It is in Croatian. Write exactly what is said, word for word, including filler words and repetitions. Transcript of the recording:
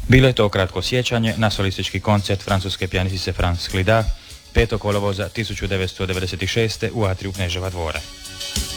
Bilo je to kratko sjećanje na solistički koncert francuske pijanistice France Clida petog kolovoza tisuću devetsto devedeset šeste. u atriju Kneževa dvora.